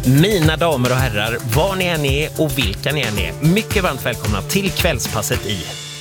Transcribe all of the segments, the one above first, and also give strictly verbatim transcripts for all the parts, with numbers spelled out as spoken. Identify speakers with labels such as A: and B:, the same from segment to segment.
A: Mina damer och herrar, var ni än är och vilka ni än är, mycket varmt välkomna till Kvällspasset i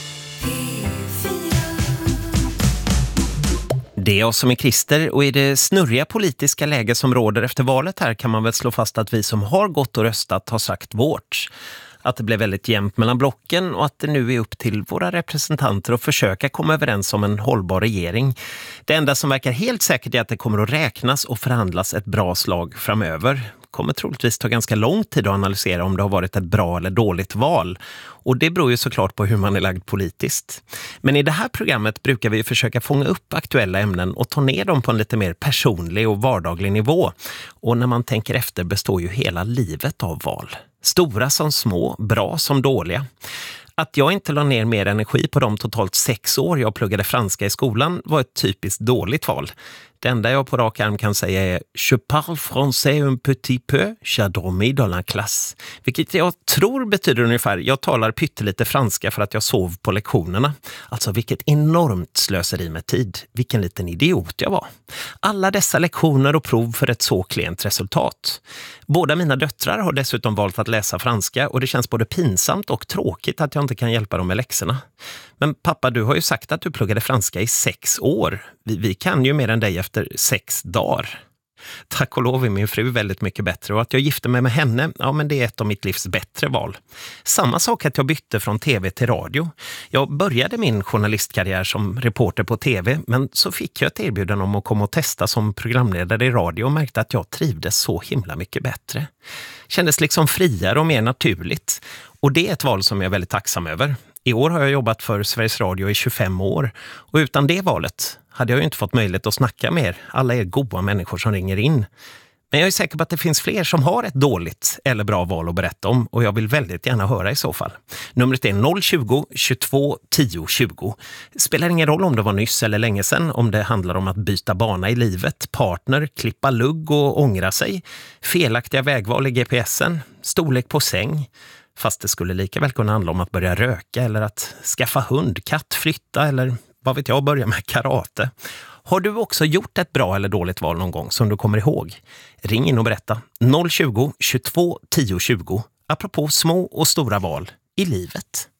A: Det är jag som är Christer, och i det snurriga politiska läge som råder efter valet här kan man väl slå fast att vi som har gått och röstat har sagt vårt. Att det blev väldigt jämnt mellan blocken och att det nu är upp till våra representanter att försöka komma överens om en hållbar regering. Det enda som verkar helt säkert är att det kommer att räknas och förhandlas ett bra slag framöver. Det kommer troligtvis ta ganska lång tid att analysera om det har varit ett bra eller dåligt val. Och det beror ju såklart på hur man är lagd politiskt. Men i det här programmet brukar vi försöka fånga upp aktuella ämnen och ta ner dem på en lite mer personlig och vardaglig nivå. Och när man tänker efter består ju hela livet av val. Stora som små, bra som dåliga. Att jag inte la ner mer energi på de totalt sex år jag pluggade franska i skolan var ett typiskt dåligt val. Det enda jag på rak arm kan säga är Je parle français un petit peu, j'ai dormi dans la classe. Vilket jag tror betyder ungefär, jag talar pyttelite franska för att jag sov på lektionerna. Alltså vilket enormt slöseri med tid. Vilken liten idiot jag var. Alla dessa lektioner och prov för ett så klent resultat. Båda mina döttrar har dessutom valt att läsa franska och det känns både pinsamt och tråkigt att jag inte kan hjälpa dem med läxorna. Men pappa, du har ju sagt att du pluggade franska i sex år. Vi, vi kan ju mer än dig efter sex dagar. Tack och lov är min fru väldigt mycket bättre, och att jag gifte mig med henne, ja men det är ett av mitt livs bättre val. Samma sak att jag bytte från tv till radio. Jag började min journalistkarriär som reporter på tv, men så fick jag ett erbjudande om att komma och testa som programledare i radio och märkte att jag trivdes så himla mycket bättre. Kändes liksom friare och mer naturligt. Och det är ett val som jag är väldigt tacksam över. I år har jag jobbat för Sveriges Radio i tjugofem år, och utan det valet hade jag ju inte fått möjlighet att snacka med er, alla er goda människor som ringer in. Men jag är säker på att det finns fler som har ett dåligt eller bra val att berätta om, och jag vill väldigt gärna höra i så fall. Numret är noll tjugo, tjugotvå, tio, tjugo. Spelar ingen roll om det var nyss eller länge sedan, om det handlar om att byta bana i livet, partner, klippa lugg och ångra sig, felaktiga vägval i G P S'en, storlek på säng. Fast det skulle lika väl kunna handla om att börja röka eller att skaffa hund, katt, flytta eller vad vet jag, börja med karate. Har du också gjort ett bra eller dåligt val någon gång som du kommer ihåg? Ring in och berätta. noll tjugo, tjugotvå, tio, tjugo. Apropå små och stora val i livet.